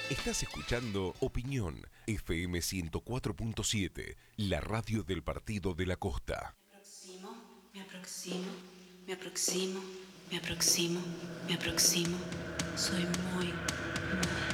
Estás escuchando Opinión FM 104.7, la radio del Partido de la Costa. Me aproximo, me aproximo, me aproximo, me aproximo. Soy muy